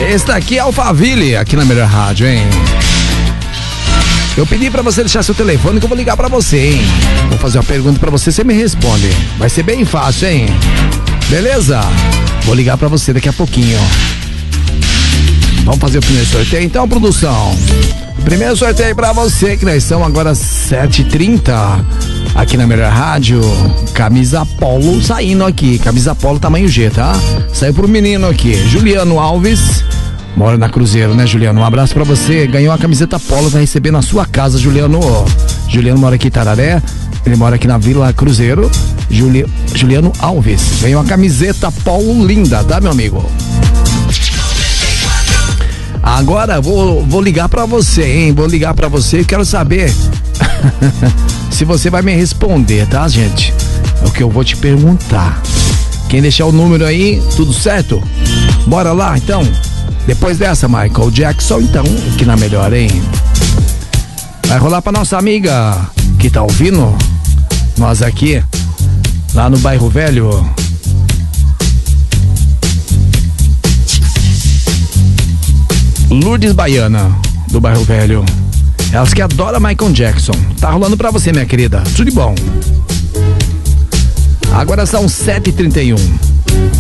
Esse daqui é Alphaville, aqui na Melhor Rádio, hein? Eu pedi pra você deixar seu telefone que eu vou ligar pra você, hein? Vou fazer uma pergunta pra você, você me responde. Vai ser bem fácil, hein? Beleza? Vou ligar pra você daqui a pouquinho. Vamos fazer o primeiro sorteio então, produção? Primeiro sorteio pra você, que nós são agora 7h30 aqui na Melhor Rádio. Camisa polo saindo aqui, camisa polo tamanho G, tá? Saiu pro menino aqui, Juliano Alves. Mora na Cruzeiro, né, Juliano? Um abraço pra você. Ganhou a camiseta polo, vai receber na sua casa, Juliano. Juliano mora aqui em Tararé. Ele mora aqui na Vila Cruzeiro. Juliano Alves. Ganhou uma camiseta polo linda, tá, meu amigo? Agora vou ligar pra você, hein? Vou ligar pra você e quero saber se você vai me responder, tá, gente? É o que eu vou te perguntar. Quem deixar o número aí, tudo certo? Bora lá, então. Depois dessa, Michael Jackson, então, aqui na Melhor, hein? Vai rolar pra nossa amiga que tá ouvindo nós aqui, lá no Bairro Velho. Lourdes Baiana, do Bairro Velho. Elas que adoram Michael Jackson. Tá rolando pra você, minha querida. Tudo de bom. Agora são 7h31.